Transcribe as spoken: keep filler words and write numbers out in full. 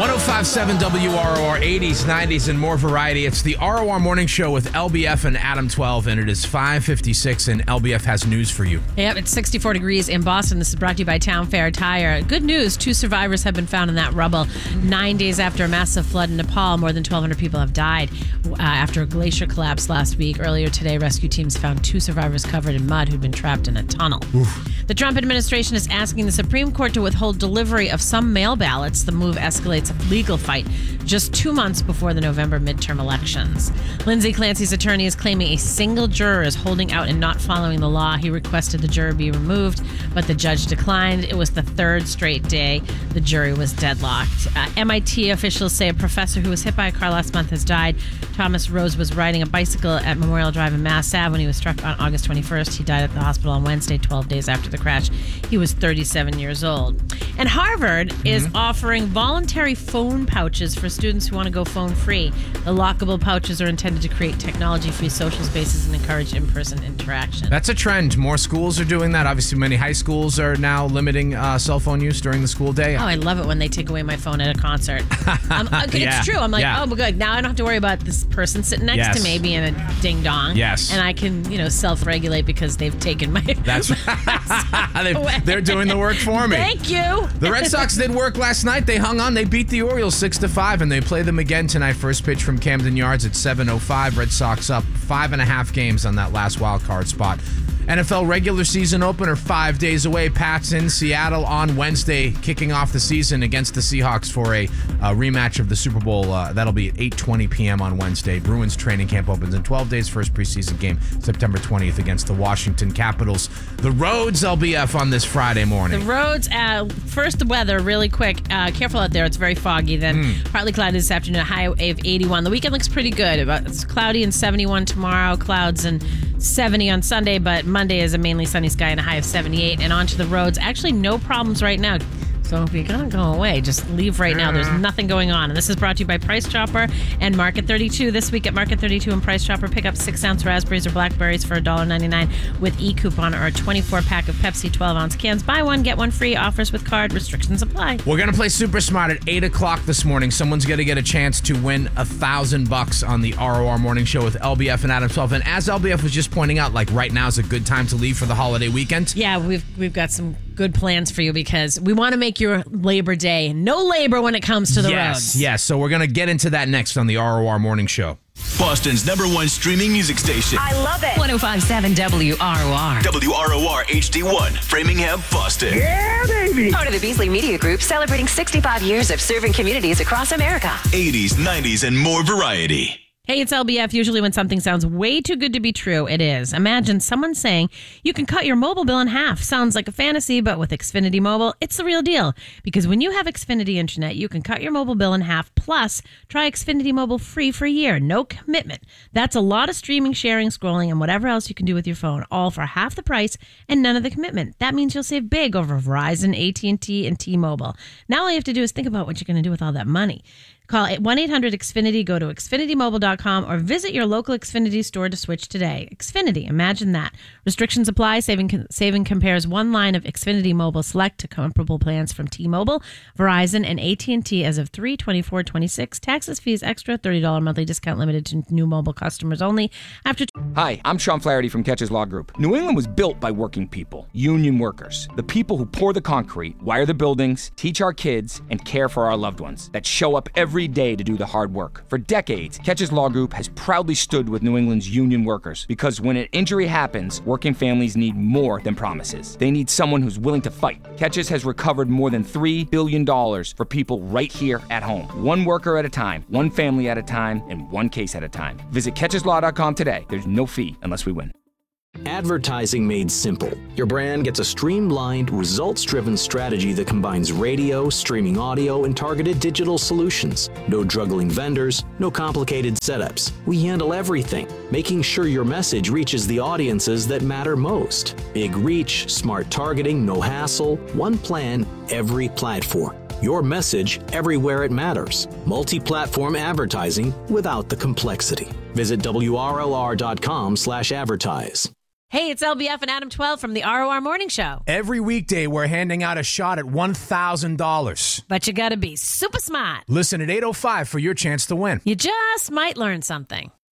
oh five point seven W R O R, eighties, nineties, and more variety. It's the R O R Morning Show with L B F and Adam twelve, and it is five fifty-six, and L B F has news for you. Yep, it's sixty-four degrees in Boston. This is brought to you by Town Fair Tire. Good news, two survivors have been found in that rubble. Nine days after a massive flood in Nepal, more than twelve hundred people have died uh, after a glacier collapse last week. Earlier today, rescue teams found two survivors covered in mud who'd been trapped in a tunnel. Oof. The Trump administration is asking the Supreme Court to withhold delivery of some mail ballots. The move escalates a legal fight just two months before the November midterm elections. Lindsay Clancy's attorney is claiming a single juror is holding out and not following the law. He requested the juror be removed, but the judge declined. It was the third straight day the jury was deadlocked. Uh, M I T officials say a professor who was hit by a car last month has died. Thomas Rose was riding a bicycle at Memorial Drive in Mass Ave when he was struck on August twenty-first. He died at the hospital on Wednesday, twelve days after the crash. He was thirty-seven years old. And Harvard mm-hmm. is offering voluntary phone pouches for students who want to go phone free. The lockable pouches are intended to create technology-free social spaces and encourage in-person interaction. That's a trend. More schools are doing that. Obviously, many high schools are now limiting uh, cell phone use during the school day. Oh, I love it when they take away my phone at a concert. um, okay, yeah. It's true. I'm like, yeah. oh, good. Now I don't have to worry about this person sitting next yes. to me being a ding-dong. Yes. And I can, you know, self-regulate because they've taken my... That's they, They're doing the work for me. Thank you. The Red Sox did work last night. They hung on. They beat the Orioles six to five, and they play them again tonight. First pitch from Camden Yards at seven oh five. Red Sox up five and a half games on that last wild card spot. N F L regular season opener five days away. Pats in Seattle on Wednesday, kicking off the season against the Seahawks for a uh, rematch of the Super Bowl. Uh, that'll be at eight twenty p.m. on Wednesday. Bruins training camp opens in twelve days. First preseason game, September twentieth against the Washington Capitals. The roads, L B F, on this Friday morning. The roads, uh, first the weather, really quick. Uh, careful out there. It's very foggy. Then mm. partly cloudy this afternoon, a high of eighty-one. The weekend looks pretty good. It's cloudy and seventy-one tomorrow, clouds and seventy on Sunday, but Monday is a mainly sunny sky and a high of seventy-eight. And onto the roads. Actually, no problems right now. So if you're going to go away, just leave right now. There's nothing going on. And this is brought to you by Price Chopper and Market thirty-two. This week at Market thirty-two and Price Chopper, pick up six-ounce raspberries or blackberries for one dollar ninety-nine with e-coupon, or a twenty-four pack of Pepsi twelve-ounce cans. Buy one, get one free. Offers with card. Restrictions apply. We're going to play Super Smart at eight o'clock this morning. Someone's going to get a chance to win a thousand bucks on the R O R Morning Show with L B F and Adam twelve. And as L B F was just pointing out, like right now is a good time to leave for the holiday weekend. Yeah, we've we've got some good plans for you because we want to make your Labor Day no labor when it comes to the yes, roads. Yes, yes. So we're going to get into that next on the R O R Morning Show. Boston's number one streaming music station. I love it. one oh five point seven W R O R. W R O R H D one, Framingham, Boston. Yeah, baby. Part of the Beasley Media Group, celebrating sixty-five years of serving communities across America. eighties, nineties, and more variety. Hey, it's L B F. Usually when something sounds way too good to be true, it is. Imagine someone saying you can cut your mobile bill in half. Sounds like a fantasy, but with Xfinity Mobile, it's the real deal. Because when you have Xfinity Internet, you can cut your mobile bill in half, plus try Xfinity Mobile free for a year. No commitment. That's a lot of streaming, sharing, scrolling, and whatever else you can do with your phone, all for half the price and none of the commitment. That means you'll save big over Verizon, A T and T, and T-Mobile. Now all you have to do is think about what you're going to do with all that money. Call one eight hundred X Finity, go to Xfinity Mobile dot com, or visit your local Xfinity store to switch today. Xfinity, imagine that. Restrictions apply. Saving saving compares one line of Xfinity Mobile Select to comparable plans from T-Mobile, Verizon, and A T and T as of three twenty-four twenty-six. Taxes, fees, extra, thirty dollars monthly discount limited to new mobile customers only. After. Hi, I'm Sean Flaherty from Catches Law Group. New England was built by working people, union workers, the people who pour the concrete, wire the buildings, teach our kids, and care for our loved ones, that show up every every day to do the hard work. For decades, Catches Law Group has proudly stood with New England's union workers, because when an injury happens, working families need more than promises. They need someone who's willing to fight. Catches has recovered more than three billion dollars for people right here at home. One worker at a time, one family at a time, and one case at a time. Visit catches law dot com today. There's no fee unless we win. Advertising made simple. Your brand gets a streamlined, results-driven strategy that combines radio, streaming audio, and targeted digital solutions. No juggling vendors, no complicated setups. We handle everything, making sure your message reaches the audiences that matter most. Big reach, smart targeting, no hassle, one plan, every platform. Your message everywhere it matters. Multi-platform advertising without the complexity. Visit W R O R dot com slash advertise. Hey, it's L B F and Adam twelve from the R O R Morning Show. Every weekday, we're handing out a shot at one thousand dollars. But you gotta be super smart. Listen at eight oh five for your chance to win. You just might learn something.